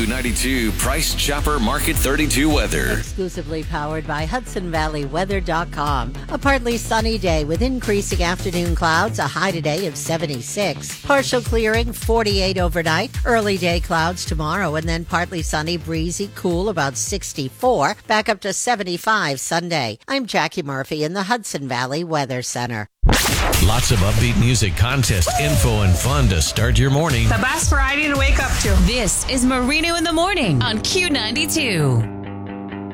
Q92 Price Chopper Market 32 weather. Exclusively powered by HudsonValleyWeather.com. A partly sunny day with increasing afternoon clouds, a high today of 76. Partial clearing, 48 overnight. Early day clouds tomorrow, and then partly sunny, breezy, cool, about 64. Back up to 75 Sunday. I'm Jackie Murphy in the Hudson Valley Weather Center. Lots of upbeat music, contest, info, and fun to start your morning. The best variety to wake up to. This is Marino in the Morning on Q92.